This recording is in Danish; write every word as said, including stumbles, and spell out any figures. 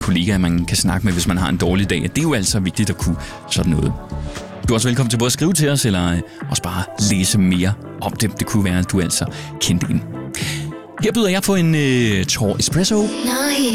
kollegaer, man kan snakke med, hvis man har en dårlig dag. Det er jo altså vigtigt at kunne sådan noget. Du er også velkommen til både at skrive til os, eller også bare læse mere om det. Det kunne være, at du altså kendte en. Her byder jeg på en øh, tår espresso.